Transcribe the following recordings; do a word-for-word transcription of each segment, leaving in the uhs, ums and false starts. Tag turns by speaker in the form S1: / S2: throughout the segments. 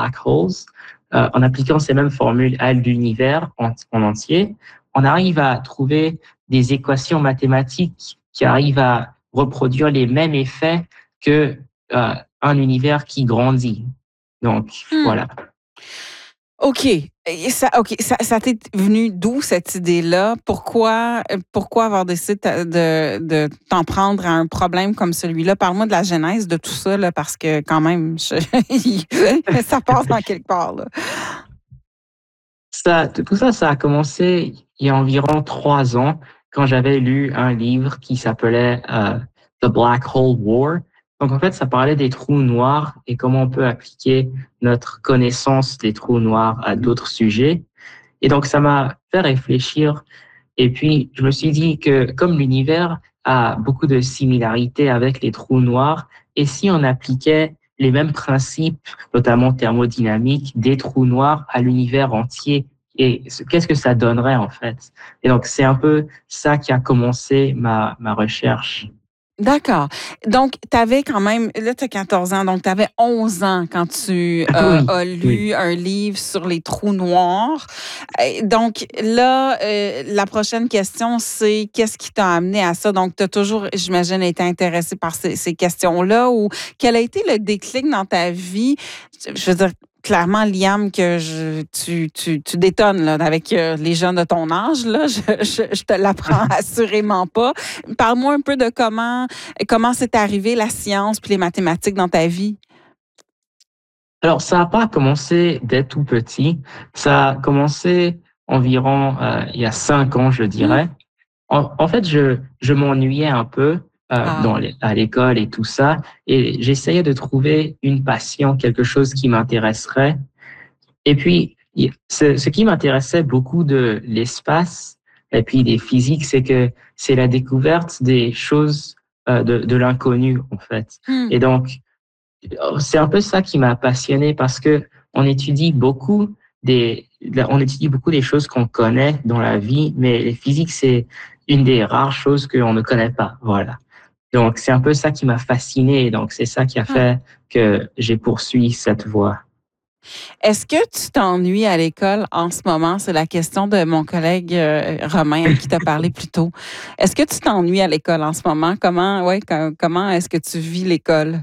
S1: black holes, euh, en appliquant ces mêmes formules à l'univers en, en entier, on arrive à trouver des équations mathématiques qui arrivent à reproduire les mêmes effets que euh, un univers qui grandit. Donc,
S2: Hmm.
S1: voilà.
S2: OK. Et ça, OK. Ça, ça t'est venu d'où cette idée-là? Pourquoi, pourquoi avoir décidé de, de t'en prendre à un problème comme celui-là? Parle-moi de la genèse de tout ça, là, parce que quand même, je, ça passe dans quelque part. Là.
S1: Ça, tout ça, ça a commencé il y a environ trois ans quand j'avais lu un livre qui s'appelait euh, The Black Hole War. Donc, en fait, ça parlait des trous noirs et comment on peut appliquer notre connaissance des trous noirs à d'autres sujets. Et donc, ça m'a fait réfléchir. Et puis, je me suis dit que comme l'univers a beaucoup de similarités avec les trous noirs, et si on appliquait les mêmes principes, notamment thermodynamiques, des trous noirs à l'univers entier, et qu'est-ce que ça donnerait en fait? Et donc, c'est un peu ça qui a commencé ma, ma recherche.
S2: D'accord. Donc, tu avais quand même, là, tu as quatorze ans, donc tu avais onze ans quand tu euh,
S1: Oui,
S2: as
S1: oui.
S2: lu un livre sur les trous noirs. Et donc, là, euh, la prochaine question, c'est qu'est-ce qui t'a amené à ça? Donc, tu as toujours, j'imagine, été intéressé par ces, ces questions-là ou quel a été le déclic dans ta vie? Je veux dire, clairement, Liam, que je, tu, tu, tu détonnes là, avec euh, les jeunes de ton âge. Là. Je, je, je te l'apprends assurément pas. Parle-moi un peu de comment comment c'est arrivé la science puis les mathématiques dans ta vie.
S1: Alors, ça n'a pas commencé dès tout petit. Ça a commencé environ euh, il y a cinq ans, je
S2: Mmh.
S1: dirais. En, en fait, je, je m'ennuyais un peu euh,
S2: Ah.
S1: dans les, à l'école et tout ça, et j'essayais de trouver une passion, quelque chose qui m'intéresserait. Et puis, il- ce, ce qui m'intéressait beaucoup de l'espace et puis des physiques, c'est que c'est la découverte des choses euh, de, de l'inconnu, en fait.
S2: Mmh.
S1: Et donc, c'est un peu ça qui m'a passionné parce que on étudie beaucoup des, on étudie beaucoup des choses qu'on connaît dans la vie, mais les physiques, c'est une des rares choses qu'on ne connaît pas. Voilà. Donc, c'est un peu ça qui m'a fasciné. Et donc, c'est ça qui a
S2: Ah.
S1: fait que j'ai poursuivi cette voie.
S2: Est-ce que tu t'ennuies à l'école en ce moment? C'est la question de mon collègue euh, Romain à qui t'a parlé plus tôt. Est-ce que tu t'ennuies à l'école en ce moment? Comment, ouais, com- comment est-ce que tu vis l'école?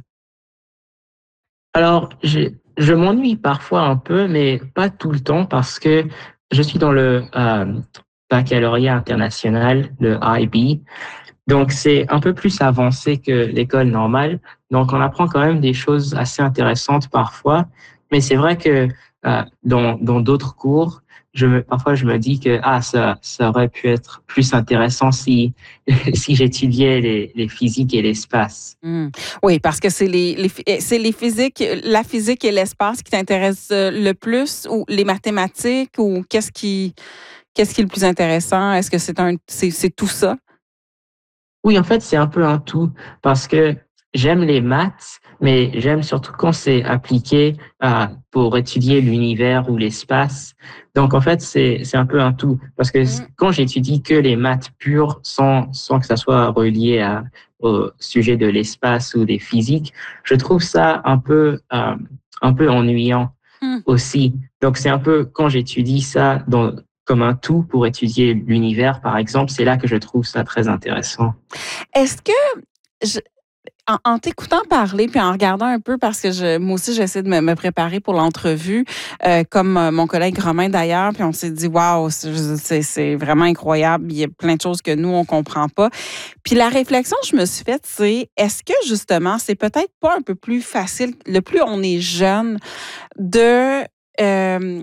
S1: Alors, je, je m'ennuie parfois un peu, mais pas tout le temps parce que je suis dans le euh, baccalauréat international, le I B. Donc, c'est un peu plus avancé que l'école normale. Donc, on apprend quand même des choses assez intéressantes parfois. Mais c'est vrai que euh, dans dans d'autres cours, je me, parfois je me dis que ah ça ça aurait pu être plus intéressant si si j'étudiais les les physiques et l'espace.
S2: Hmm. Oui, parce que c'est les, les, phy- c'est les physiques, la physique et l'espace qui t'intéressent euh, le plus ou les mathématiques ou qu'est-ce qui, qu'est-ce qui est le plus intéressant? Est-ce que c'est un, c'est, c'est tout ça?
S1: Oui, en fait, c'est un peu un tout parce que j'aime les maths, mais j'aime surtout quand c'est appliqué à, pour étudier l'univers ou l'espace. Donc, en fait, c'est, c'est un peu un tout parce que
S2: Hmm.
S1: quand j'étudie que les maths pures sans, sans que ça soit relié à, au sujet de l'espace ou des physiques, je trouve ça un peu, euh, un peu ennuyant
S2: Hmm.
S1: aussi. Donc, c'est un peu quand j'étudie ça dans, comme un tout pour étudier l'univers, par exemple, c'est là que je trouve ça très intéressant.
S2: Est-ce que, je- en, en t'écoutant parler puis en regardant un peu, parce que je, moi aussi, j'essaie de me, me préparer pour l'entrevue, euh, comme euh, mon collègue Romain d'ailleurs, puis on s'est dit, waouh, c'est, c'est c'est vraiment incroyable. Il y a plein de choses que nous, on comprend pas. Puis la réflexion que je me suis faite, c'est est-ce que justement, c'est peut-être pas un peu plus facile, le plus on est jeune, de euh,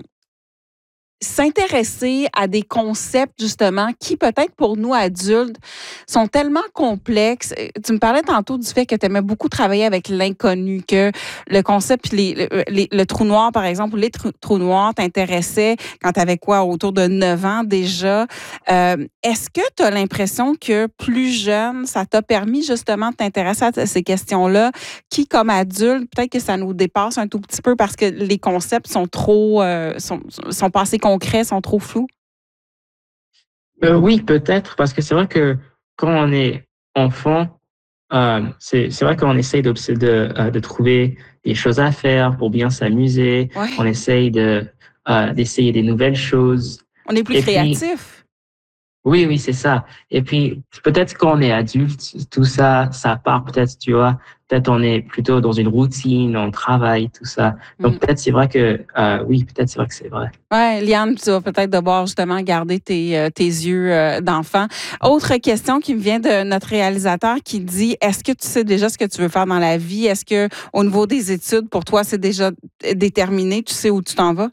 S2: s'intéresser à des concepts, justement, qui peut-être pour nous adultes sont tellement complexes. Euh, Tu me parlais tantôt du fait que tu aimais beaucoup travailler avec l'inconnu, que le concept, puis les, le, les- le trou noir, par exemple, ou les trous, trous noirs t'intéressaient quand tu avais quoi, autour de neuf ans déjà. Euh, est-ce que tu as l'impression que plus jeune, ça t'a permis justement de t'intéresser à ces questions-là, qui, comme adulte, peut-être que ça nous dépasse un tout petit peu parce que les concepts sont trop, euh, sont, sont pas assez concrets, sont trop flous?
S1: Euh, oui, peut-être, parce que c'est vrai que quand on est enfant, euh, c'est, c'est vrai qu'on essaye de, de, euh, de trouver des choses à faire pour bien s'amuser. On
S2: Ouais.
S1: essaye de, euh, d'essayer des nouvelles choses.
S2: On est plus
S1: Et puis,
S2: créatif.
S1: oui, oui, c'est ça. Et puis, peut-être quand on est adulte, tout ça, ça part peut-être, tu vois, peut-être on est plutôt dans une routine, on travaille, tout ça.
S2: Mm.
S1: Donc, peut-être c'est vrai que, euh, oui, peut-être c'est vrai que c'est vrai.
S2: Ouais, Liane, tu vas peut-être devoir justement garder tes, euh, tes yeux euh, d'enfant. Autre question qui me vient de notre réalisateur qui dit, est-ce que tu sais déjà ce que tu veux faire dans la vie? Est-ce que au niveau des études, pour toi, c'est déjà déterminé? Tu sais où tu t'en vas?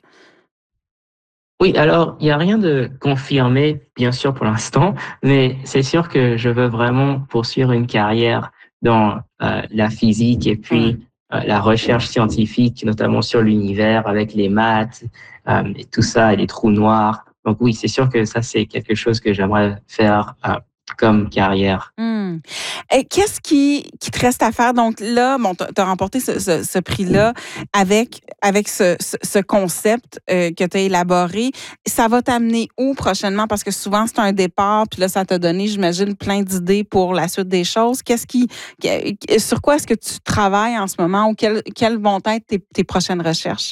S1: Oui, alors, il n'y a rien de confirmé, bien sûr, pour l'instant, mais c'est sûr que je veux vraiment poursuivre une carrière dans euh, la physique et
S2: Ouais.
S1: puis euh, la recherche scientifique, notamment sur l'univers avec les maths euh, et tout ça, et les trous noirs. Donc oui, c'est sûr que ça, c'est quelque chose que j'aimerais faire euh, comme carrière.
S2: Hmm. Et qu'est-ce qui, qui te reste à faire? Donc là, bon, tu as remporté ce, ce, ce prix-là avec, avec ce, ce, ce concept euh, que tu as élaboré. Ça va t'amener où prochainement? Parce que souvent, c'est un départ, puis là, ça t'a donné, j'imagine, plein d'idées pour la suite des choses. Qu'est-ce qui, sur quoi est-ce que tu travailles en ce moment ou quelles, quelles vont être tes, tes prochaines recherches?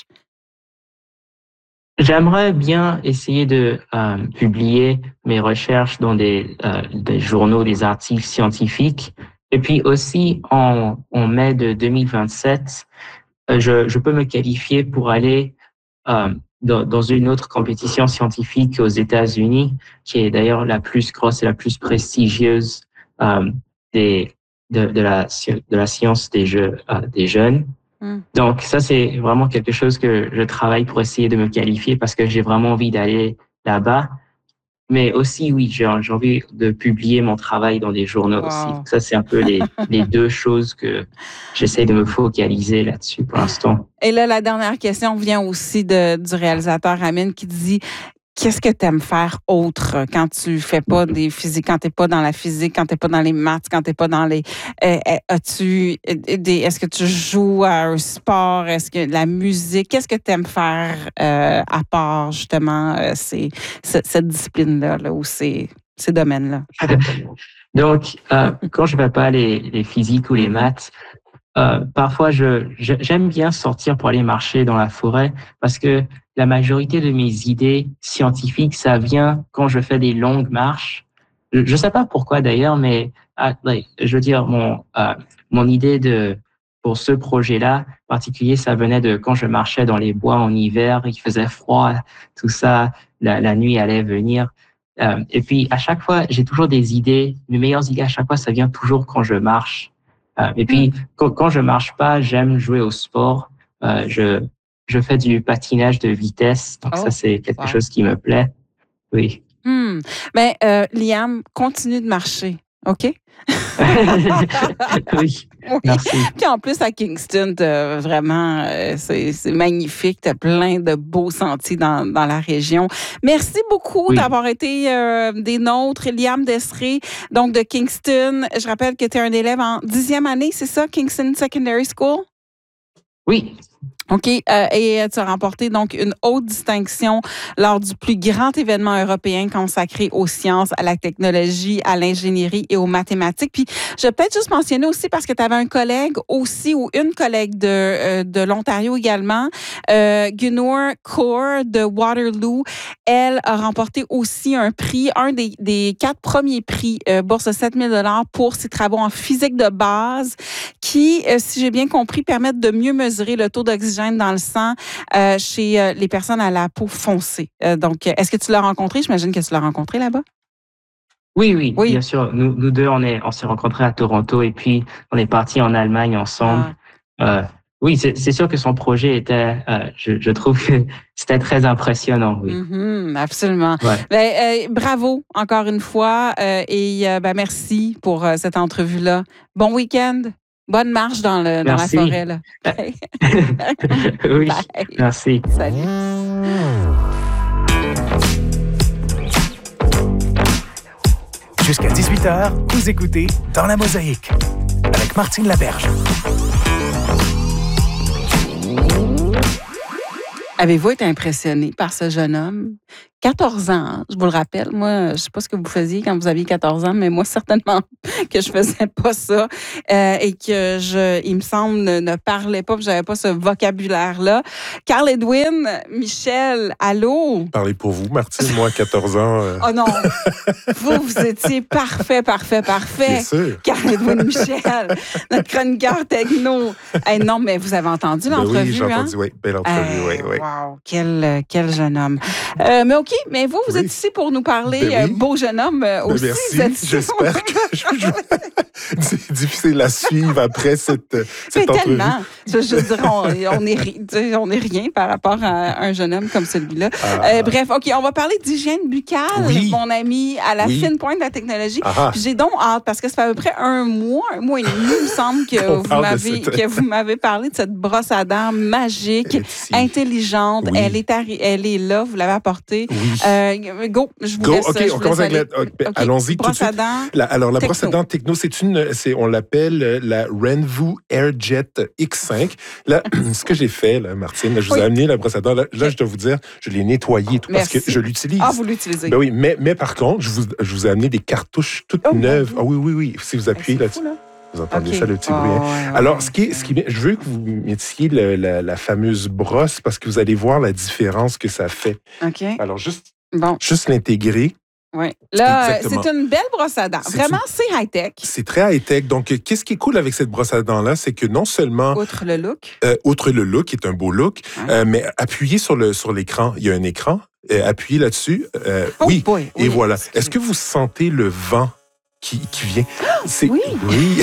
S1: J'aimerais bien essayer de euh, publier mes recherches dans des, euh, des journaux, des articles scientifiques. Et puis aussi, en, en mai de deux mille vingt-sept, euh, je, je peux me qualifier pour aller euh, dans, dans une autre compétition scientifique aux États-Unis, qui est d'ailleurs la plus grosse et la plus prestigieuse euh, des, de, de, la, de la science des, jeux, euh, des jeunes.
S2: Hmm.
S1: Donc, ça, c'est vraiment quelque chose que je travaille pour essayer de me qualifier parce que j'ai vraiment envie d'aller là-bas. Mais aussi, oui, j'ai j'ai envie de publier mon travail dans des journaux aussi.
S2: Wow.
S1: Donc, ça, c'est un peu les, les deux choses que j'essaie de me focaliser là-dessus pour l'instant.
S2: Et là, la dernière question vient aussi de, du réalisateur Amine qui dit qu'est-ce que tu aimes faire autre quand tu fais pas des physiques, quand tu n'es pas dans la physique, quand tu n'es pas dans les maths, quand tu n'es pas dans les... Euh, as-tu des... Est-ce que tu joues à un sport? Est-ce que la musique? Qu'est-ce que tu aimes faire euh, à part justement euh, ces, cette, cette discipline-là là, ou ces, ces domaines-là?
S1: Donc, euh, quand je fais pas les, les physiques ou les maths, Euh, parfois, je, je, j'aime bien sortir pour aller marcher dans la forêt parce que la majorité de mes idées scientifiques, ça vient quand je fais des longues marches. Je ne sais pas pourquoi d'ailleurs, mais ah, like, je veux dire, mon, euh, mon idée de, pour ce projet-là en particulier, ça venait de quand je marchais dans les bois en hiver, il faisait froid, tout ça, la, la nuit allait venir. Euh, et puis, à chaque fois, j'ai toujours des idées. Mes meilleures idées, à chaque fois, ça vient toujours quand je marche. Euh, et puis, quand, quand je marche pas, j'aime jouer au sport. Euh, je, je fais du patinage de vitesse. Donc,
S2: Oh,
S1: ça, c'est quelque
S2: wow.
S1: chose qui me plaît. Oui.
S2: Hmm. Ben, euh, Liam, continue de marcher, OK?
S1: Oui,
S2: Oui.
S1: merci.
S2: Puis en plus, à Kingston, t'as vraiment, euh, c'est, c'est magnifique. Tu as plein de beaux sentiers dans, dans la région. Merci beaucoup
S1: Oui.
S2: d'avoir été euh, des nôtres. Liam Desré, donc de Kingston. Je rappelle que tu es un élève en dixième année, c'est ça, Kingston Secondary School?
S1: Oui.
S2: OK. Euh, et tu as remporté donc une haute distinction lors du plus grand événement européen consacré aux sciences, à la technologie, à l'ingénierie et aux mathématiques. Puis, je vais peut-être juste mentionner aussi, parce que tu avais un collègue aussi, ou une collègue de, euh, de l'Ontario également, euh, Gunnar Kaur de Waterloo. Elle a remporté aussi un prix, un des, des quatre premiers prix, euh, bourse de sept mille dollars pour ses travaux en physique de base qui, euh, si j'ai bien compris, permettent de mieux mesurer le taux d'oxygène dans le sang euh, chez euh, les personnes à la peau foncée. Euh, donc, est-ce que tu l'as rencontré? J'imagine que tu l'as rencontré là-bas.
S1: Oui, oui,
S2: Oui.
S1: bien sûr. Nous, nous deux, on est, on s'est rencontrés à Toronto et puis on est partis en Allemagne ensemble. Ah. Euh, oui, c'est, c'est sûr que son projet était, euh, je, je trouve que c'était très impressionnant, oui.
S2: Mm-hmm, absolument.
S1: Ouais.
S2: Ben, euh, bravo encore une fois euh, et euh, ben, merci pour euh, cette entrevue-là. Bon week-end. Bonne marche dans, le, dans la forêt. Là. Okay.
S1: Oui,
S2: bye.
S1: Merci.
S2: Salut.
S3: Jusqu'à dix-huit heures, vous écoutez Dans la Mosaïque avec Martine Laberge.
S2: Avez-vous été impressionné par ce jeune homme quatorze ans, je vous le rappelle. Moi, je ne sais pas ce que vous faisiez quand vous aviez quatorze ans, mais moi, certainement que je ne faisais pas ça euh, et que, je, il me semble, ne, ne parlais pas, je n'avais pas ce vocabulaire-là. Carl-Edwin, Michel, allô?
S4: Parlez pour vous, Martine. Moi, à quatorze ans... Euh...
S2: Oh non! Vous, vous étiez parfait, parfait, parfait.
S4: Bien sûr.
S2: Carl-Edwin Michel, notre chroniqueur techno. Hey, non, mais vous avez entendu l'entrevue,
S4: ben oui, j'ai
S2: hein?
S4: entendu, oui. Belle entrevue,
S2: hey,
S4: oui, oui.
S2: Wow, quel, quel jeune homme. Euh, mais OK, mais vous, vous
S4: oui.
S2: êtes ici pour nous parler,
S4: ben oui.
S2: euh, beau jeune homme euh,
S4: ben
S2: aussi.
S4: Merci, j'espère que je, je... c'est difficile à suivre après cette, cette
S2: mais
S4: entrevue.
S2: Tellement. Je, je dirais, on, on, est, on est rien par rapport à un jeune homme comme celui-là. Ah. Euh, bref, OK, on va parler d'hygiène buccale,
S4: oui.
S2: mon ami, à la
S4: oui.
S2: fine pointe de la technologie.
S4: Ah.
S2: Puis j'ai donc hâte, parce que ça fait à peu près un mois, un mois et demi, il me semble, que, vous m'avez, cette... que vous m'avez parlé de cette brosse à dents magique, intelligente. Oui. Elle, est arri- elle est là, vous l'avez apportée.
S4: Oui.
S2: Euh, go, je vous
S4: go.
S2: laisse.
S4: OK,
S2: je
S4: on
S2: vous
S4: commence
S2: laisse
S4: avec la... Okay. Okay. Allons-y
S2: brosse
S4: tout de suite. La, alors, la techno. brosse à dents techno, c'est une... C'est, on l'appelle la Renvu AirJet X cinq. Là, ce que j'ai fait, là, Martine, là, je vous oui. ai amené la brosse à dents. Là, là, je dois vous dire, je l'ai nettoyée tout parce que je l'utilise.
S2: Ah, vous l'utilisez.
S4: Ben oui, mais, mais par contre, je vous, je vous ai amené des cartouches toutes oh, neuves. Ah oui, oui, oui. Si vous appuyez là-dessus. Là. Vous entendez okay. ça, le petit bruit. Oh, ouais, ouais. Alors, ce qui est, ce qui est, je veux que vous mettiez le, la, la fameuse brosse parce que vous allez voir la différence que ça fait.
S2: OK.
S4: Alors, juste,
S2: bon.
S4: juste l'intégrer.
S2: Oui. Là, Exactement. c'est une belle brosse à dents. C'est Vraiment, une... c'est high-tech.
S4: C'est très high-tech. Donc, qu'est-ce qui est cool avec cette brosse à dents-là, c'est que non seulement...
S2: Outre le look.
S4: Euh, outre le look, qui est un beau look, ouais. euh, mais appuyez sur, le, sur l'écran. Il y a un écran. Euh, appuyez là-dessus. Euh,
S2: oh
S4: oui.
S2: Boy,
S4: Et
S2: oui.
S4: voilà. Est-ce que vous sentez le vent qui, qui vient?
S2: C'est... Oui.
S4: Oui.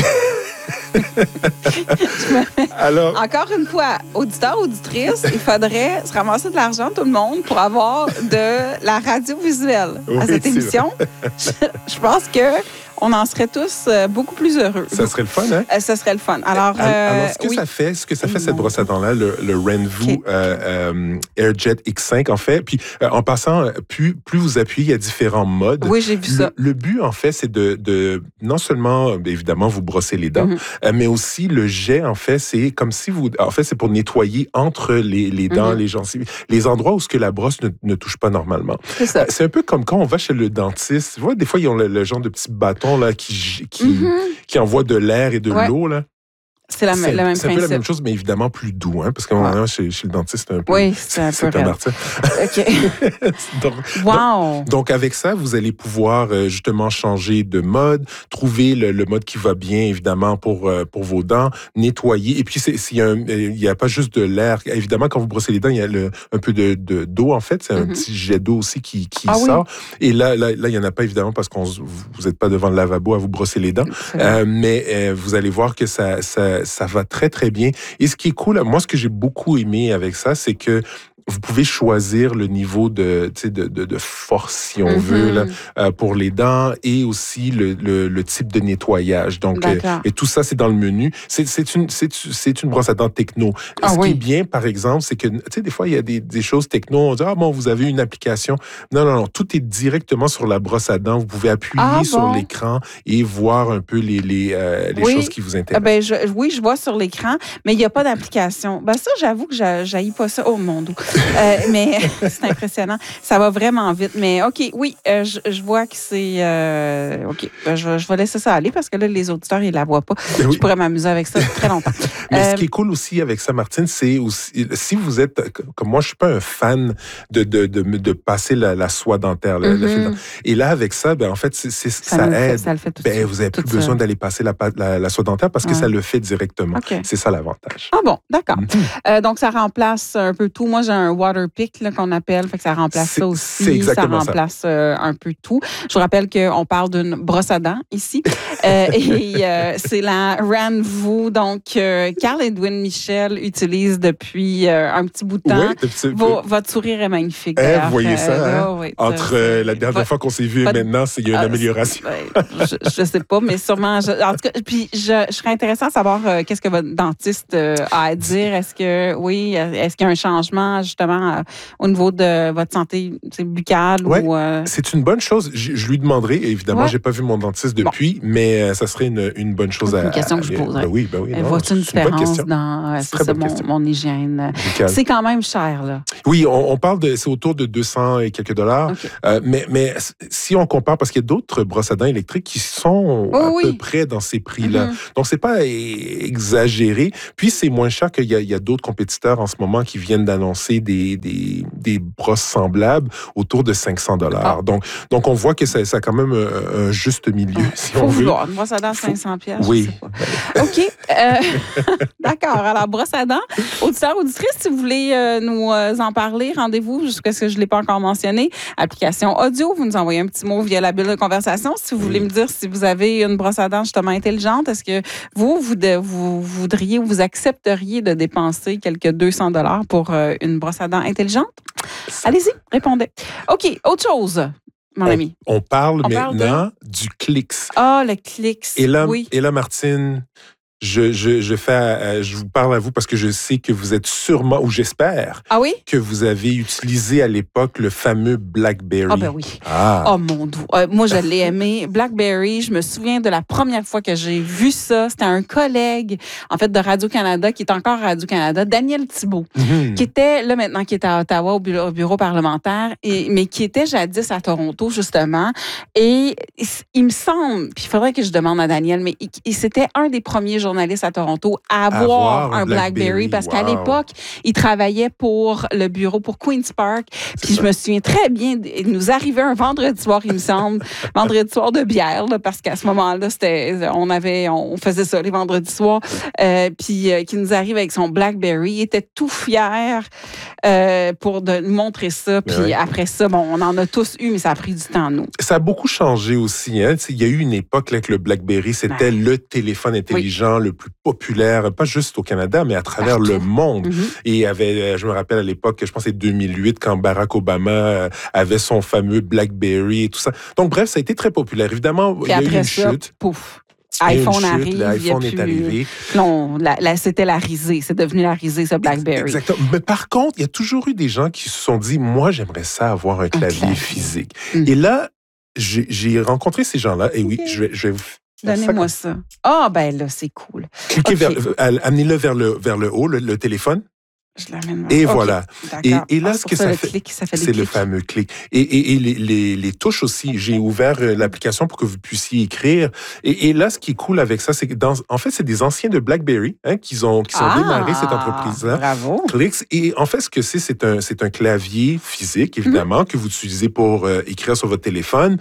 S4: Alors,
S2: encore une fois, auditeur, auditrice, il faudrait se ramasser de l'argent, tout le monde, pour avoir de la radio visuelle oui, à cette émission. Je, je pense que on en serait tous beaucoup plus heureux.
S4: Ça serait le fun, hein?
S2: Euh, ça serait le fun. Alors, euh,
S4: Alors ce que oui. ça fait, ce que ça fait, cette brosse à dents-là, le, le Renvu okay. euh, euh, AirJet X cinq, en fait. Puis, euh, en passant, plus, plus vous appuyez, il y a différents modes.
S2: Oui, j'ai vu
S4: le,
S2: ça.
S4: Le but, en fait, c'est de, de non seulement, évidemment, vous brosser les dents, mm-hmm. euh, mais aussi le jet, en fait, c'est comme si vous... En fait, c'est pour nettoyer entre les, les dents, mm-hmm. les gencives, les endroits où ce que la brosse ne, ne touche pas normalement.
S2: C'est ça.
S4: Euh, c'est un peu comme quand on va chez le dentiste. Tu vois, des fois, ils ont le, le genre de petits bâtons là, qui, qui, mm-hmm. qui envoient de l'air et de
S2: ouais.
S4: l'eau. Là.
S2: C'est, la,
S4: c'est,
S2: la même
S4: c'est un
S2: principe.
S4: peu la même chose, mais évidemment plus doux, hein, parce qu'à un moment donné, chez, chez le dentiste, c'est un peu...
S2: Oui, c'est un
S4: c'est
S2: peu
S4: un martyr.
S2: OK.
S4: donc,
S2: wow!
S4: Donc, donc, avec ça, vous allez pouvoir euh, justement changer de mode, trouver le, le mode qui va bien, évidemment, pour, euh, pour vos dents, nettoyer. Et puis, c'est, c'est, il n'y a, a pas juste de l'air. Évidemment, quand vous brossez les dents, il y a le, un peu de, de, d'eau, en fait. C'est un mm-hmm. petit jet d'eau aussi qui, qui
S2: ah,
S4: sort.
S2: Oui.
S4: Et là, là, là, il n'y en a pas, évidemment, parce que vous n'êtes pas devant le lavabo à vous brosser les dents. Euh, mais euh, vous allez voir que ça, ça, ça va très, très bien. Et ce qui est cool, moi, ce que j'ai beaucoup aimé avec ça, c'est que vous pouvez choisir le niveau de, de, de, de force, si on mm-hmm. veut, là, euh, pour les dents et aussi le, le, le type de nettoyage. Donc, euh, et tout ça, c'est dans le menu. C'est, c'est, une, c'est, c'est une brosse à dents techno.
S2: Ah,
S4: Ce
S2: oui.
S4: qui est bien, par exemple, c'est que, tu sais, des fois, il y a des, des choses techno. On dit, ah bon, vous avez une application. Non, non, non. Tout est directement sur la brosse à dents. Vous pouvez appuyer
S2: ah,
S4: sur
S2: bon.
S4: l'écran et voir un peu les, les, euh, les
S2: oui.
S4: choses qui vous intéressent.
S2: Ben, je, oui, je vois sur l'écran, mais il n'y a pas d'application. Ben, ça, j'avoue que je n'haïs pas ça. Oh, mon Dieu. Euh, mais c'est impressionnant. Ça va vraiment vite. Mais OK, oui, euh, je, je vois que c'est... Euh, OK, ben, je, je vais laisser ça aller parce que là, les auditeurs, ils ne la voient pas. Oui. Je pourrais m'amuser avec ça très longtemps.
S4: Mais
S2: euh,
S4: ce qui est cool aussi avec ça, Martine, c'est aussi... Si vous êtes... Comme moi, je ne suis pas un fan de, de, de, de passer la, la soie dentaire. La, mm-hmm. la, et là, avec ça, ben, en fait, c'est, c'est, ça, ça aide. Fait, ça le fait tout ben, vous n'avez plus besoin ça. d'aller passer la, la, la soie dentaire parce que ouais. ça le fait directement. Okay. C'est ça l'avantage.
S2: Ah bon, d'accord. Mm-hmm. Euh, donc, ça remplace un peu tout. Moi, j'ai un Waterpik là, qu'on appelle, fait que ça remplace
S4: c'est,
S2: ça aussi. Ça remplace
S4: ça.
S2: Euh, un peu tout. Je vous rappelle qu'on parle d'une brosse à dents ici. euh, et euh, c'est la Renvu. Donc, euh, Carl-Edwin Michel utilise depuis euh, un petit bout de temps.
S4: Oui, petit...
S2: Vo- votre sourire est magnifique.
S4: Eh, vous voyez ça, euh, hein?
S2: oui,
S4: Entre euh, la dernière votre... fois qu'on s'est vu et maintenant, il y a une euh, amélioration.
S2: je ne sais pas, mais sûrement. Je, en tout cas, puis je, je serais intéressant de savoir euh, qu'est-ce que votre dentiste euh, a à dire. Est-ce que, oui, est-ce qu'il y a un changement? justement, euh, au niveau de votre santé buccale?
S4: Ouais,
S2: ou, euh...
S4: c'est une bonne chose. Je, je lui demanderai, évidemment,
S2: Ouais.
S4: j'ai pas vu mon dentiste depuis, bon. mais euh, ça serait une, une bonne chose
S2: c'est
S4: à...
S2: une question
S4: à,
S2: que je
S4: à,
S2: poserais.
S4: Ben oui, ben oui. Non,
S2: vois-tu une différence
S4: une
S2: dans
S4: c'est
S2: c'est ça, mon, mon hygiène? Buccale. C'est quand même cher, là.
S4: Oui, on, on parle de... C'est autour de deux cents et quelques dollars. Okay. Euh, mais, mais si on compare, parce qu'il y a d'autres brosses à dents électriques qui sont oh, à oui. peu près dans ces prix-là. Mm-hmm. Donc, c'est pas exagéré. Puis, c'est moins cher qu'il y a, il y a d'autres compétiteurs en ce moment qui viennent d'annoncer des, des, des brosses semblables autour de cinq cents dollars. Ah. Donc, donc, on voit que ça, ça a quand même un, un juste milieu, ah. si
S2: Faut
S4: on veut.
S2: Vouloir. Une brosse à dents, cinq cents piastres.
S4: Oui.
S2: OK. Euh, d'accord. Alors, brosse à dents. Auditeurs, auditrices, si vous voulez euh, nous euh, en parler, rendez-vous, jusqu'à ce que je ne l'ai pas encore mentionné. Application audio, vous nous envoyez un petit mot via la bulle de conversation. Si vous oui. voulez me dire si vous avez une brosse à dents justement intelligente, est-ce que vous, vous, de, vous voudriez ou vous accepteriez de dépenser quelques deux cents dollars pour euh, une brosse à dents intelligente? Allez-y, répondez. OK, autre chose. Mon
S4: on,
S2: ami.
S4: On parle on maintenant parle de... du Clix.
S2: Ah, oh, le Clix.
S4: Et là,
S2: oui.
S4: et là Martine, je, je, je, fais, euh, je vous parle à vous parce que je sais que vous êtes sûrement, ou j'espère,
S2: ah oui?
S4: que vous avez utilisé à l'époque le fameux BlackBerry.
S2: Ah ben oui. Ah. Oh mon Dieu. Euh, moi, je l'ai aimé. BlackBerry, je me souviens de la première fois que j'ai vu ça. C'était un collègue, en fait, de Radio-Canada, qui est encore à Radio-Canada, Daniel Thibault, mm-hmm. qui était, là maintenant, qui est à Ottawa, au bureau, au bureau parlementaire, et, mais qui était jadis à Toronto, justement. Et il me semble, puis il faudrait que je demande à Daniel, mais il, il, c'était un des premiers journalistes à Toronto à avoir, avoir un, un BlackBerry, Blackberry parce wow. qu'à l'époque, il travaillait pour le bureau pour Queen's Park. Puis je me souviens très bien, il nous arrivait un vendredi soir, il me semble, vendredi soir de bière, là, parce qu'à ce moment-là, c'était, on avait, on faisait ça les vendredis soirs. Euh, puis euh, qui nous arrive avec son BlackBerry, il était tout fier euh, pour de nous montrer ça. Puis ouais. après ça, bon, on en a tous eu, mais ça a pris du temps, nous.
S4: Ça a beaucoup changé aussi. Hein? Il y a eu une époque là, que le BlackBerry, c'était ouais. le téléphone intelligent. Oui. Le plus populaire, pas juste au Canada, mais à travers Partout. le monde. Mm-hmm. Et avait, je me rappelle à l'époque, je pense que c'est deux mille huit, quand Barack Obama avait son fameux BlackBerry et tout ça. Donc bref, ça a été très populaire. Évidemment,
S2: puis
S4: il y a eu une
S2: ça,
S4: chute.
S2: Pouf. iPhone chute, arrive.
S4: L'iPhone
S2: est
S4: plus... arrivé.
S2: Non, la, la, c'était la risée. C'est devenu la risée, ce BlackBerry.
S4: Exactement. Mais par contre, il y a toujours eu des gens qui se sont dit, moi, j'aimerais ça avoir un clavier, un clavier. physique. Mm. Et là, j'ai, j'ai rencontré ces gens-là. Et oui, okay. je vais, je vais vous
S2: Donnez-moi ça. Ah, oh, ben là, c'est cool.
S4: Cliquez okay. vers, amenez-le vers le, vers le haut, le, le téléphone.
S2: Je l'amène.
S4: Et
S2: okay.
S4: voilà. Et, et là,
S2: ah,
S4: ce que
S2: ça,
S4: ça
S2: le
S4: fait,
S2: clic, ça fait
S4: c'est
S2: clics.
S4: le fameux clic. Et, et, et les, les, les touches aussi. J'ai ouvert l'application pour que vous puissiez écrire. Et, et là, ce qui est cool avec ça, c'est que, dans, en fait, c'est des anciens de BlackBerry hein, qui ont qui sont ah, démarrés cette entreprise-là.
S2: Bravo.
S4: Clix. Et en fait, ce que c'est, c'est un, c'est un clavier physique, évidemment, mm-hmm. que vous utilisez pour euh, écrire sur votre téléphone.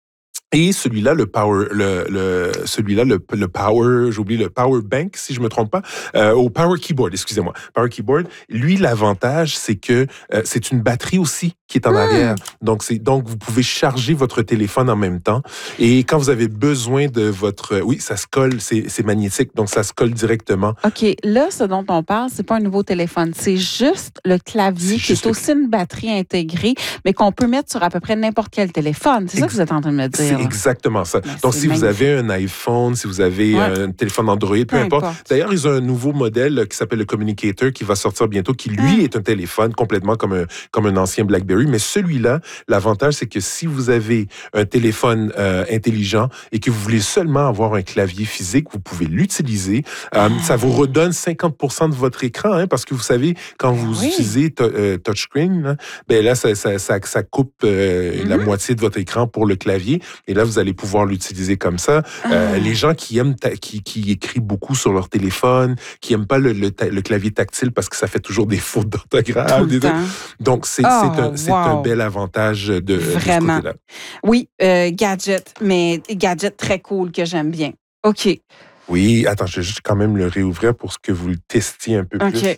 S4: Et celui-là, le power, le, le celui-là, le, le power, j'oublie le power bank si je me trompe pas, euh, au power keyboard, excusez-moi, power keyboard. Lui, l'avantage, c'est que euh, c'est une batterie aussi qui est en mmh. arrière. Donc c'est donc vous pouvez charger votre téléphone en même temps. Et quand vous avez besoin de votre, oui, ça se colle, c'est, c'est magnétique, donc ça se colle directement.
S2: Ok, là, ce dont on parle, c'est pas un nouveau téléphone, c'est juste le clavier c'est qui est aussi le... une batterie intégrée, mais qu'on peut mettre sur à peu près n'importe quel téléphone. C'est Ex- ça que vous êtes en train de me dire.
S4: C'est exactement ça. Mais donc, si magnifique. Vous avez un iPhone, si vous avez ouais. un téléphone Android, peu, peu importe. importe. D'ailleurs, ils ont un nouveau modèle qui s'appelle le Communicator qui va sortir bientôt, qui lui ouais. est un téléphone complètement comme un, comme un ancien BlackBerry. Mais celui-là, l'avantage, c'est que si vous avez un téléphone euh, intelligent et que vous voulez seulement avoir un clavier physique, vous pouvez l'utiliser. Euh, ah. Ça vous redonne cinquante pour cent de votre écran, hein, parce que vous savez, quand vous oui. utilisez t- euh, touchscreen, hein, ben là, ça, ça, ça, ça coupe euh, mm-hmm. la moitié de votre écran pour le clavier. Et là, vous allez pouvoir l'utiliser comme ça. Ah. Euh, les gens qui aiment, ta- qui, qui écrivent beaucoup sur leur téléphone, qui aiment pas le, le, ta- le clavier tactile parce que ça fait toujours des fautes d'orthographe. Des Donc, c'est, oh, c'est, un, c'est wow. un bel avantage de,
S2: Vraiment.
S4: de ce côté-là.
S2: Oui, euh, gadget, mais gadget très cool que j'aime bien. OK.
S4: Oui, attends, je vais juste quand même le réouvrir pour que vous le testiez un peu
S2: okay. plus.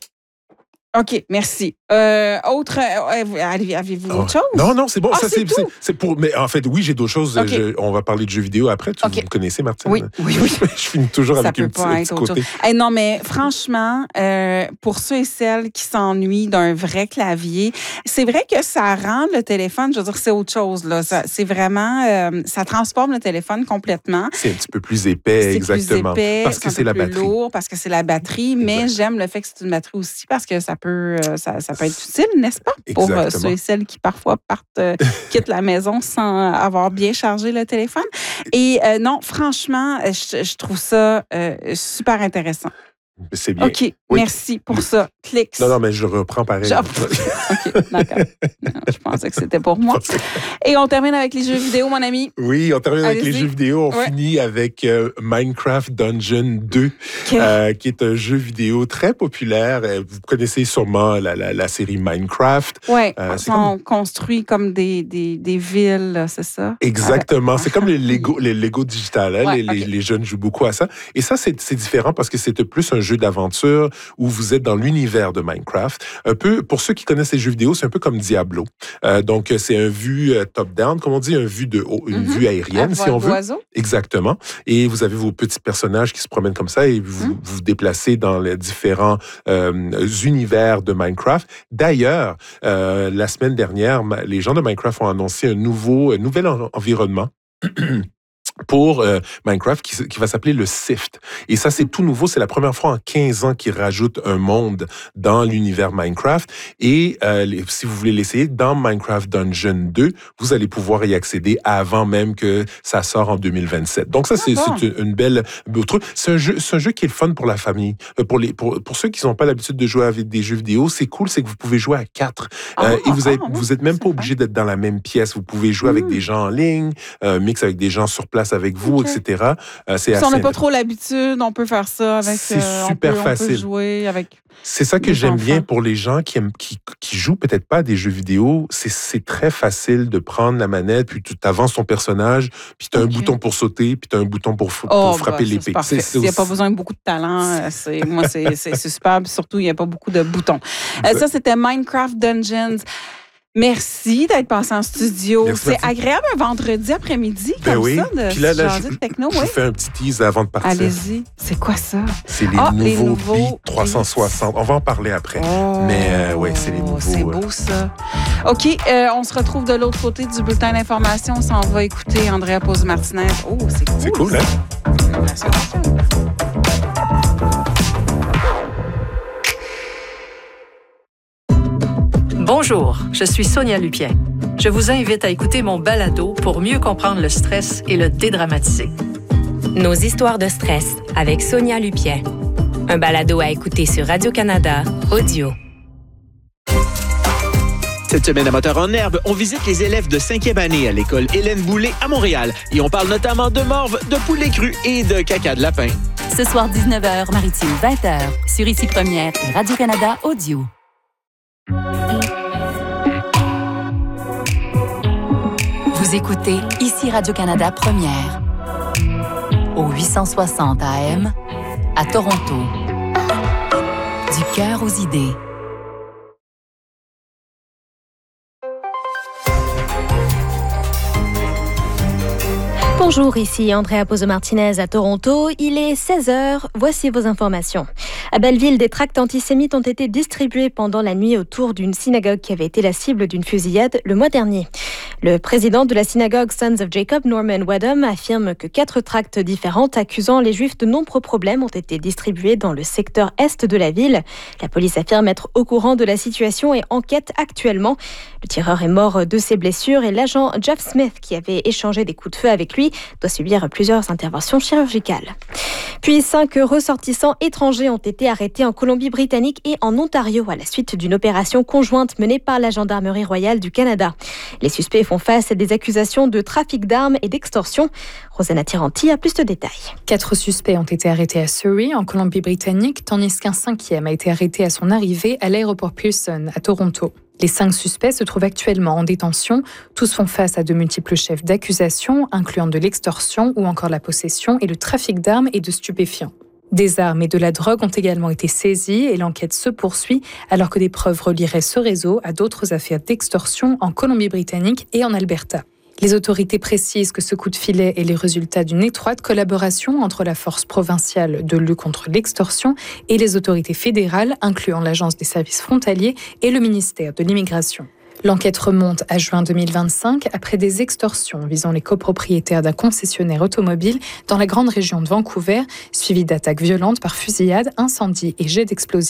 S2: OK, merci. Euh, autre, euh, avez-vous
S4: oh.
S2: autre chose?
S4: Non, non, c'est bon.
S2: Ah,
S4: ça,
S2: c'est,
S4: c'est, c'est, c'est pour. Mais en fait, oui, j'ai d'autres choses.
S2: Okay.
S4: Je, on va parler de jeux vidéo après. Tu, okay. Vous me connaissez, Martine?
S2: Oui, oui, oui.
S4: Je finis toujours
S2: ça
S4: avec un petit, un petit côté.
S2: Hey, non, mais franchement, euh, pour ceux et celles qui s'ennuient d'un vrai clavier, c'est vrai que ça rend le téléphone, je veux dire, c'est autre chose. Là. Ça, c'est vraiment, euh, ça transforme le téléphone complètement.
S4: C'est un petit peu plus épais,
S2: c'est
S4: exactement.
S2: Plus épais,
S4: parce que
S2: c'est,
S4: c'est la
S2: plus
S4: batterie.
S2: Lourd, parce que c'est la batterie, exact. Mais j'aime le fait que c'est une batterie aussi parce que ça peut, euh, ça, ça peut être utile, n'est-ce pas? Pour euh, ceux et celles qui parfois partent, euh, quittent la maison sans avoir bien chargé le téléphone. Et euh, non, franchement, je, je trouve ça euh, super intéressant.
S4: C'est bien.
S2: OK, oui. Merci pour ça. Clics.
S4: Non, non, mais je reprends pareil.
S2: Je... OK, d'accord. Non, je pensais que c'était pour moi. Et on termine avec les jeux vidéo, mon ami.
S4: Oui, on termine avec
S2: Allez-y.
S4: les jeux vidéo. On ouais. finit avec euh, Minecraft Dungeon deux, okay. euh, qui est un jeu vidéo très populaire. Vous connaissez sûrement la, la, la série Minecraft.
S2: Oui, euh, on comme... construit comme des, des, des villes, c'est ça?
S4: Exactement. C'est comme les Lego, les Lego digital. Hein? Ouais, les, okay. les, les jeunes jouent beaucoup à ça. Et ça, c'est, c'est différent parce que c'est plus un jeu d'aventure où vous êtes dans l'univers de Minecraft. Un peu, pour ceux qui connaissent les jeux vidéo, c'est un peu comme Diablo. Euh, donc, c'est un vue euh, top-down, comme on dit, un vue de haut, une mm-hmm. vue aérienne, à si on veut.
S2: D'oiseau.
S4: Exactement. Et vous avez vos petits personnages qui se promènent comme ça et vous mm. vous déplacez dans les différents euh, univers de Minecraft. D'ailleurs, euh, la semaine dernière, les gens de Minecraft ont annoncé un nouveau, un nouvel en- environnement. pour euh, Minecraft qui, qui va s'appeler le Sift. Et ça, c'est tout nouveau. C'est la première fois en quinze ans qu'ils rajoutent un monde dans l'univers Minecraft. Et euh, les, si vous voulez l'essayer, dans Minecraft Dungeon deux, vous allez pouvoir y accéder avant même que ça sorte en deux mille vingt-sept. Donc ça, c'est, c'est une, une belle truc. C'est un jeu, c'est un jeu qui est le fun pour la famille. Pour les, pour, pour ceux qui n'ont pas l'habitude de jouer avec des jeux vidéo, c'est cool, c'est que vous pouvez jouer à quatre. Euh, oh, et vous êtes, oh, vous êtes même pas obligé d'être dans la même pièce. Vous pouvez jouer mmh. avec des gens en ligne, euh, mix avec des gens sur place avec vous, okay. et cetera. Euh, c'est
S2: si
S4: assez...
S2: on n'a pas trop l'habitude, on peut faire ça avec.
S4: C'est
S2: euh,
S4: super
S2: on peut,
S4: facile.
S2: On peut jouer avec.
S4: C'est ça que j'aime enfants. bien pour les gens qui aiment, qui, qui jouent peut-être pas à des jeux vidéo. C'est, c'est très facile de prendre la manette, puis tu avances ton personnage, puis tu as okay. un bouton pour sauter, puis tu as un bouton pour, pour oh, frapper
S2: bah,
S4: l'épée.
S2: C'est, c'est, il n'y a pas besoin de beaucoup de talent. C'est, moi, c'est, c'est, c'est super. Surtout, il n'y a pas beaucoup de boutons. Euh, ça, c'était Minecraft Dungeons. Merci d'être passé en studio. Merci, c'est merci. Agréable un vendredi après-midi comme ben oui. ça de
S4: Puis là, là,
S2: changer
S4: je,
S2: de techno.
S4: Je
S2: oui.
S4: fais un petit tease avant de partir.
S2: Allez-y. C'est quoi ça?
S4: C'est les,
S2: ah,
S4: nouveaux,
S2: les nouveaux
S4: Beat trois cent soixante. On va en parler après.
S2: Oh,
S4: Mais euh, oui, c'est les nouveaux.
S2: C'est beau ça. OK, euh, on se retrouve de l'autre côté du bulletin d'information. On s'en va écouter Andrea Pose-Martinez. Oh, c'est cool.
S4: C'est cool,
S2: ça.
S4: hein?
S2: Merci.
S5: Bonjour, je suis Sonia Lupien. Je vous invite à écouter mon balado pour mieux comprendre le stress et le dédramatiser.
S6: Nos histoires de stress avec Sonia Lupien. Un balado à écouter sur Radio-Canada Audio.
S7: Cette semaine à Moteur en herbe, on visite les élèves de cinquième année à l'école Hélène Boulay à Montréal. Et on parle notamment de morve, de poulet cru et de caca de lapin.
S8: Ce soir, dix-neuf heures, Maritime, vingt heures, sur Ici Première et Radio-Canada Audio. Vous écoutez Ici Radio-Canada Première, au huit cent soixante A M, à Toronto. Du cœur aux idées.
S9: Bonjour, ici Andrea Pose-Martinez à Toronto. Il est seize heures. Voici vos informations. À Belleville, des tracts antisémites ont été distribués pendant la nuit autour d'une synagogue qui avait été la cible d'une fusillade le mois dernier. Le président de la synagogue Sons of Jacob, Norman Wadham, affirme que quatre tracts différents accusant les Juifs de nombreux problèmes ont été distribués dans le secteur est de la ville. La police affirme être au courant de la situation et enquête actuellement. Le tireur est mort de ses blessures et l'agent Jeff Smith, qui avait échangé des coups de feu avec lui, doit subir plusieurs interventions chirurgicales. Puis cinq ressortissants étrangers ont été arrêtés en Colombie-Britannique et en Ontario à la suite d'une opération conjointe menée par la Gendarmerie royale du Canada. Les suspects font face à des accusations de trafic d'armes et d'extorsion. Rosanna Tiranti a plus de détails.
S10: Quatre suspects ont été arrêtés à Surrey, en Colombie-Britannique, tandis qu'un cinquième a été arrêté à son arrivée à l'aéroport Pearson, à Toronto. Les cinq suspects se trouvent actuellement en détention. Tous font face à de multiples chefs d'accusation, incluant de l'extorsion ou encore la possession et le trafic d'armes et de stupéfiants. Des armes et de la drogue ont également été saisies et l'enquête se poursuit alors que des preuves relieraient ce réseau à d'autres affaires d'extorsion en Colombie-Britannique et en Alberta. Les autorités précisent que ce coup de filet est le résultat d'une étroite collaboration entre la force provinciale de lutte contre l'extorsion et les autorités fédérales, incluant l'Agence des services frontaliers et le ministère de l'Immigration. L'enquête remonte à juin deux mille vingt-cinq après des extorsions visant les copropriétaires d'un concessionnaire automobile dans la grande région de Vancouver, suivies d'attaques violentes par fusillade, incendies et jets d'explosifs.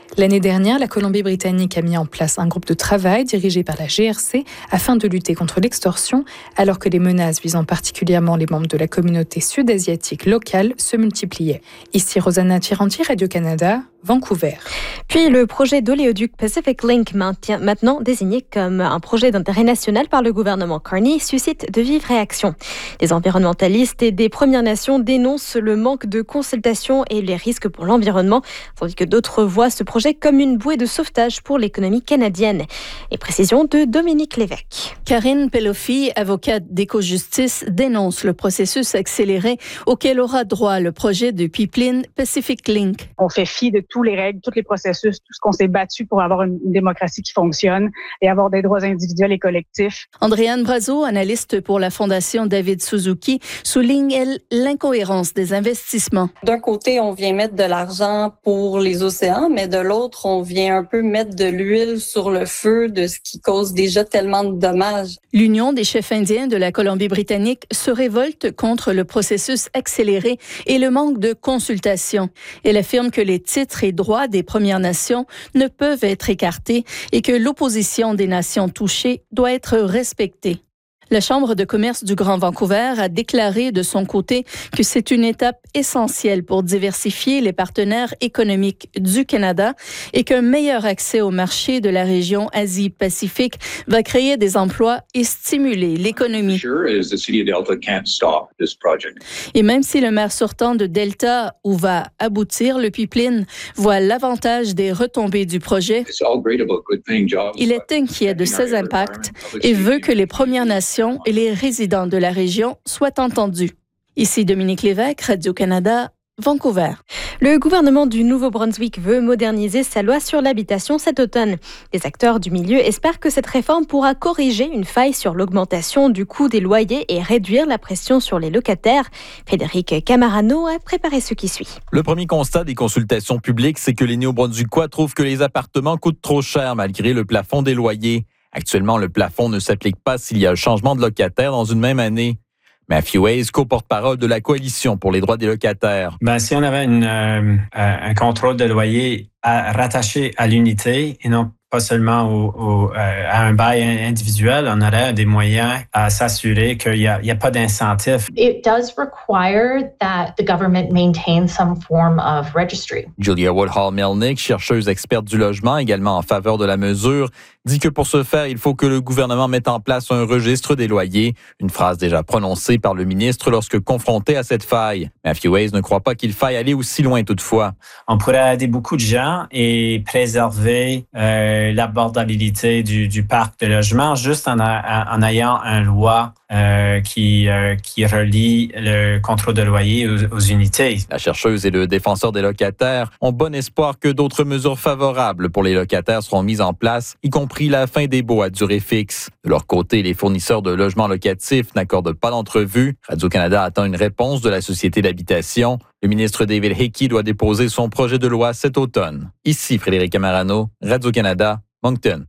S10: L'année dernière, la Colombie-Britannique a mis en place un groupe de travail dirigé par la G R C afin de lutter contre l'extorsion, alors que les menaces visant particulièrement les membres de la communauté sud-asiatique locale se multipliaient. Ici Rosanna Tiranti, Radio-Canada, Vancouver.
S9: Puis le projet d'oléoduc Pacific Link, maintenant désigné comme un projet d'intérêt national par le gouvernement Carney, suscite de vives réactions. Les environnementalistes et des Premières Nations dénoncent le manque de consultation et les risques pour l'environnement, tandis que d'autres voient ce projet comme une bouée de sauvetage pour l'économie canadienne. Et précision de Dominique Lévesque.
S5: Karine Pelofi, avocate d'Éco-Justice, dénonce le processus accéléré auquel aura droit le projet de pipeline Pacific Link.
S11: On fait fi de tous les règles, tous les processus, tout ce qu'on s'est battu pour avoir une, une démocratie qui fonctionne et avoir des droits individuels et collectifs.
S5: Andréane Brazo, analyste pour la Fondation David Suzuki, souligne, elle, l'incohérence des investissements.
S12: D'un côté, on vient mettre de l'argent pour les océans, mais de l'autre, on vient un peu mettre de l'huile sur le feu de ce qui cause déjà tellement de dommages.
S5: L'Union des chefs indiens de la Colombie-Britannique se révolte contre le processus accéléré et le manque de consultation. Elle affirme que les titres et droits des Premières Nations ne peuvent être écartés et que l'opposition des nations touchées doit être respectée. La Chambre de commerce du Grand Vancouver a déclaré de son côté que c'est une étape essentielle pour diversifier les partenaires économiques du Canada et qu'un meilleur accès au marché de la région Asie-Pacifique va créer des emplois et stimuler l'économie. Et même si le maire sortant de Delta, où va aboutir le pipeline, voit l'avantage des retombées du projet, il est inquiet de ses impacts et veut que les Premières Nations et les résidents de la région soient entendus. Ici Dominique Lévesque, Radio-Canada, Vancouver.
S9: Le gouvernement du Nouveau-Brunswick veut moderniser sa loi sur l'habitation cet automne. Les acteurs du milieu espèrent que cette réforme pourra corriger une faille sur l'augmentation du coût des loyers et réduire la pression sur les locataires. Frédéric Camarano a préparé ce qui suit.
S13: Le premier constat des consultations publiques, c'est que les Néo-Brunswickois trouvent que les appartements coûtent trop cher malgré le plafond des loyers. Actuellement, le plafond ne s'applique pas s'il y a un changement de locataire dans une même année. Matthew Hayes, co-porte-parole de la Coalition pour les droits des locataires.
S14: Ben, si on avait une, euh, un contrôle de loyer à, rattaché à l'unité et non pas seulement au, au, à un bail individuel, on aurait des moyens à s'assurer qu'il n'y a, il y a pas d'incentif.
S15: It does require that the government maintain some form of registry.
S13: Julia Woodhall-Melnick, chercheuse experte du logement, également en faveur de la mesure, dit que pour ce faire, il faut que le gouvernement mette en place un registre des loyers, une phrase déjà prononcée par le ministre lorsque confronté à cette faille. Matthew Hayes ne croit pas qu'il faille aller aussi loin toutefois.
S14: On pourrait aider beaucoup de gens et préserver euh, l'abordabilité du, du parc de logement juste en, a, en ayant une loi euh, qui, euh, qui relie le contrôle de loyer aux, aux unités.
S13: La chercheuse et le défenseur des locataires ont bon espoir que d'autres mesures favorables pour les locataires seront mises en place, y compris la fin des baux à durée fixe. De leur côté, les fournisseurs de logements locatifs n'accordent pas d'entrevue. Radio-Canada attend une réponse de la Société d'habitation. Le ministre David Hickey doit déposer son projet de loi cet automne. Ici Frédéric Camarano, Radio-Canada, Moncton.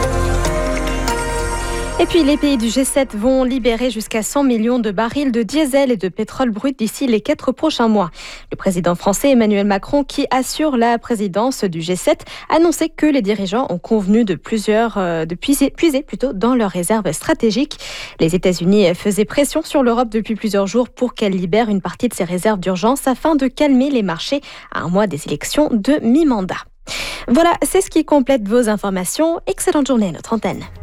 S9: Et puis, les pays du G sept vont libérer jusqu'à cent millions de barils de diesel et de pétrole brut d'ici les quatre prochains mois. Le président français Emmanuel Macron, qui assure la présidence du G sept, a annoncé que les dirigeants ont convenu de plusieurs, euh, de puiser, puiser plutôt dans leurs réserves stratégiques. Les États-Unis faisaient pression sur l'Europe depuis plusieurs jours pour qu'elle libère une partie de ses réserves d'urgence afin de calmer les marchés à un mois des élections de mi-mandat. Voilà, c'est ce qui complète vos informations. Excellente journée à notre antenne.